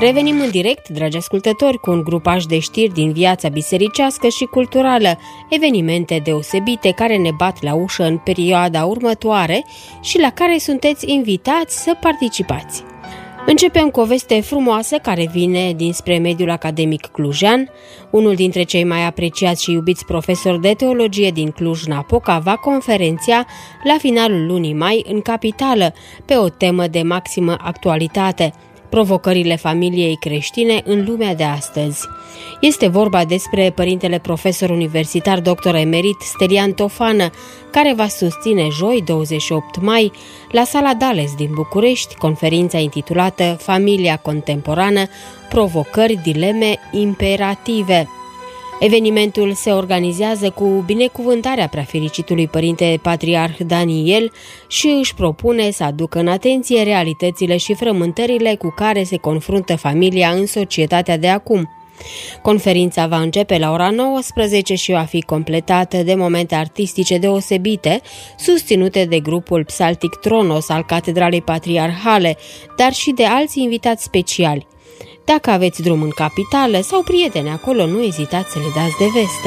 Revenim în direct, dragi ascultători, cu un grupaj de știri din viața bisericească și culturală, evenimente deosebite care ne bat la ușă în perioada următoare și la care sunteți invitați să participați. Începem cu o veste frumoasă care vine dinspre mediul academic clujean. Unul dintre cei mai apreciați și iubiți profesori de teologie din Cluj-Napoca va conferenția la finalul lunii mai în capitală pe o temă de maximă actualitate: provocările familiei creștine în lumea de astăzi. Este vorba despre părintele profesor universitar dr. emerit Stelian Tofană, care va susține joi 28 mai la Sala Dales din București conferința intitulată Familia contemporană, provocări, dileme, imperative. Evenimentul se organizează cu binecuvântarea preafericitului părinte patriarh Daniel și își propune să aducă în atenție realitățile și frământările cu care se confruntă familia în societatea de acum. Conferința va începe la ora 19 și va fi completată de momente artistice deosebite, susținute de grupul psaltic Tronos al Catedralei Patriarhale, dar și de alți invitați speciali. Dacă aveți drum în capitală sau prieteni acolo, nu ezitați să le dați de veste.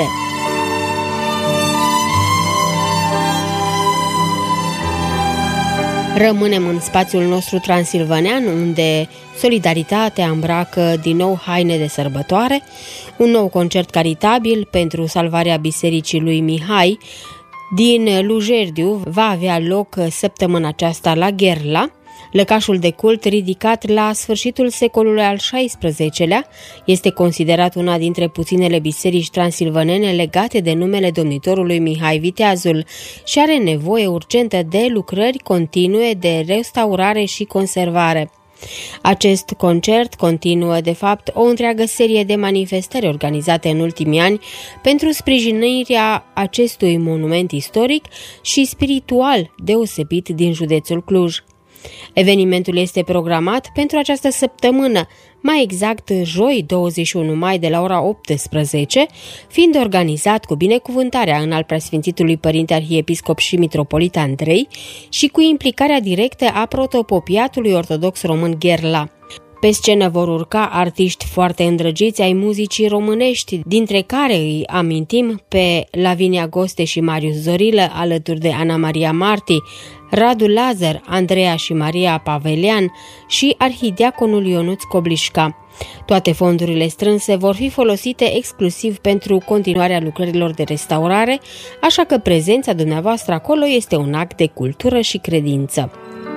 Rămânem în spațiul nostru transilvanean, unde solidaritatea îmbracă din nou haine de sărbătoare. Un nou concert caritabil pentru salvarea Bisericii lui Mihai din Lujerdiu va avea loc săptămâna aceasta la Gherla. Lăcașul de cult, ridicat la sfârșitul secolului al XVI-lea, este considerat una dintre puținele biserici transilvanene legate de numele domnitorului Mihai Viteazul și are nevoie urgentă de lucrări continue de restaurare și conservare. Acest concert continuă, de fapt, o întreagă serie de manifestări organizate în ultimii ani pentru sprijinirea acestui monument istoric și spiritual deosebit din județul Cluj. Evenimentul este programat pentru această săptămână, mai exact joi 21 mai de la ora 18, fiind organizat cu binecuvântarea în al preasfințitului părinte arhiepiscop și mitropolit Andrei și cu implicarea directă a protopopiatului ortodox român Gherla. Pe scenă vor urca artiști foarte îndrăgiți ai muzicii românești, dintre care îi amintim pe Lavinia Goste și Marius Zorilă, alături de Ana Maria Marti, Radu Lazar, Andreea și Maria Pavelian și arhidiaconul Ionuț Coblișca. Toate fondurile strânse vor fi folosite exclusiv pentru continuarea lucrărilor de restaurare, așa că prezența dumneavoastră acolo este un act de cultură și credință.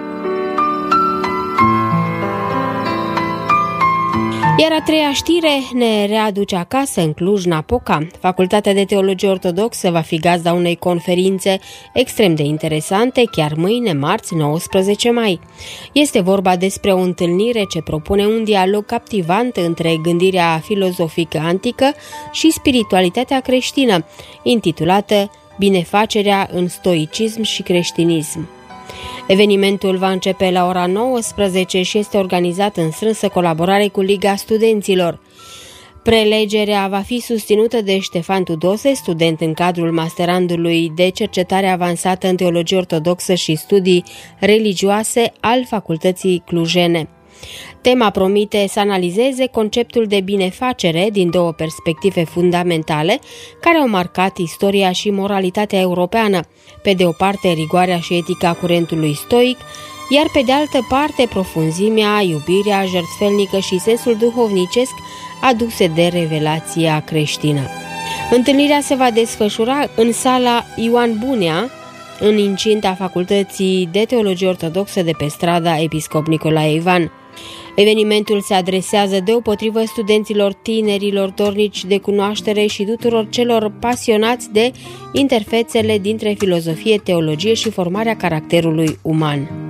Iar a treia știre ne readuce acasă în Cluj-Napoca. Facultatea de Teologie Ortodoxă va fi gazda unei conferințe extrem de interesante chiar mâine, marți, 19 mai. Este vorba despre o întâlnire ce propune un dialog captivant între gândirea filozofică antică și spiritualitatea creștină, intitulată Binefacerea în stoicism și creștinism. Evenimentul va începe la ora 19 și este organizat în strânsă colaborare cu Liga Studenților. Prelegerea va fi susținută de Ștefan Tudose, student în cadrul masterandului de cercetare avansată în teologie ortodoxă și studii religioase al Facultății Clujene. Tema promite să analizeze conceptul de binefacere din două perspective fundamentale care au marcat istoria și moralitatea europeană. Pe de o parte, rigoarea și etica curentului stoic, iar pe de altă parte, profunzimea, iubirea jertfelnică și sensul duhovnicesc aduse de revelația creștină. Întâlnirea se va desfășura în sala Ioan Bunea, în incinta Facultății de Teologie Ortodoxă de pe strada Episcop Nicolae Ivan. Evenimentul se adresează deopotrivă studenților, tinerilor, dornici de cunoaștere și tuturor celor pasionați de interfețele dintre filozofie, teologie și formarea caracterului uman.